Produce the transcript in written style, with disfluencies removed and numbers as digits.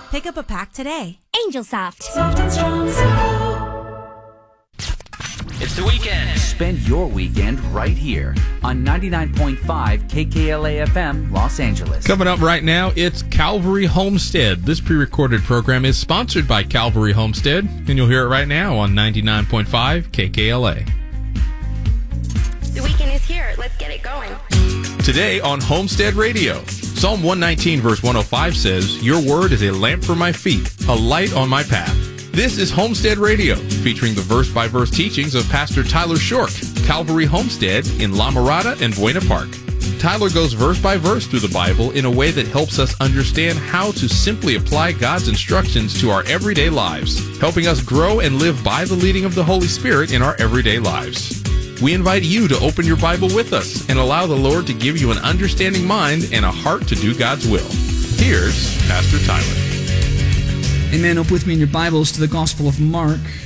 Pick up a pack today. Angel Soft. Soft and strong as a pillow. It's the weekend. Spend your weekend right here on 99.5 KKLA FM, Los Angeles. Coming up right now, it's Calvary Homestead. This pre-recorded program is sponsored by Calvary Homestead, and you'll hear it right now on 99.5 KKLA. The weekend is here. Let's get it going. Today on Homestead Radio, Psalm 119 verse 105 says, "Your word is a lamp for my feet, a light on my path." This is Homestead Radio, featuring the verse-by-verse teachings of Pastor Tyler Shork, Calvary Homestead in La Mirada and Buena Park. Tyler goes verse by verse through the Bible in a way that helps us understand how to simply apply God's instructions to our everyday lives, helping us grow and live by the leading of the Holy Spirit in our everyday lives. We invite you to open your Bible with us and allow the Lord to give you an understanding mind and a heart to do God's will. Here's Pastor Tyler. Amen. Open with me in your Bibles to the Gospel of Mark.